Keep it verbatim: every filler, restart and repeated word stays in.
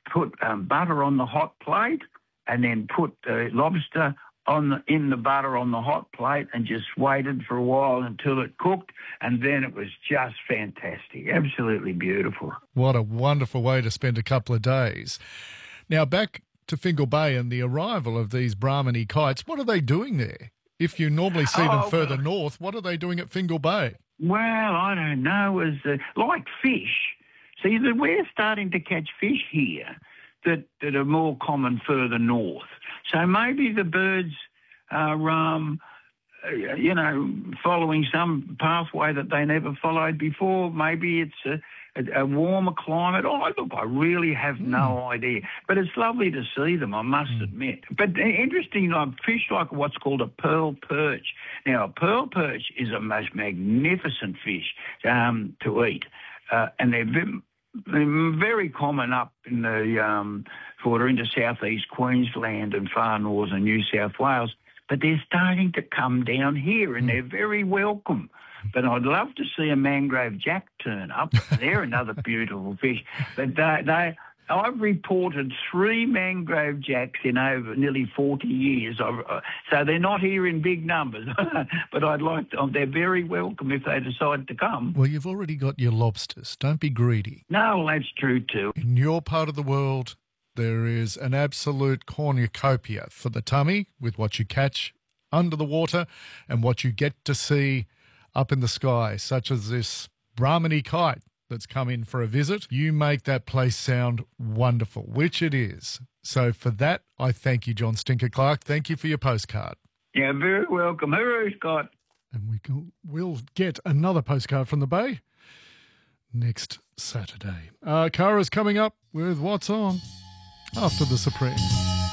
put um, butter on the hot plate and then put the lobster on the, in the butter on the hot plate and just waited for a while until it cooked, and then it was just fantastic. Absolutely beautiful. What a wonderful way to spend a couple of days. Now, back to Fingal Bay and the arrival of these Brahminy kites, what are they doing there? If you normally see them oh, further north, what are they doing at Fingal Bay? Well, I don't know. As uh, like fish. See, that we're starting to catch fish here that, that are more common further north. So maybe the birds are, um, you know, following some pathway that they never followed before. Maybe it's a, a, a warmer climate. Oh, look, I really have mm. no idea. But it's lovely to see them, I must mm. admit. But interesting, like fish like what's called a pearl perch. Now, a pearl perch is a most magnificent fish um, to eat. Uh, and they're very, they're very common up in the um, sort of into southeast Queensland and far northern New South Wales. But they're starting to come down here, and they're very welcome. But I'd love to see a mangrove jack turn up. They're another beautiful fish. But they, they, I've reported three mangrove jacks in over nearly forty years. So they're not here in big numbers. But I'd like to, they're very welcome if they decide to come. Well, you've already got your lobsters. Don't be greedy. No, that's true too. In your part of the world, there is an absolute cornucopia for the tummy with what you catch under the water and what you get to see up in the sky, such as this Brahminy kite that's come in for a visit. You make that place sound wonderful, which it is. So for that, I thank you, John Stinker Clark. Thank you for your postcard. Yeah, very welcome. Hooroo, Scott. And we will get another postcard from the Bay next Saturday. Uh, Kara's coming up with What's On after the Supremes.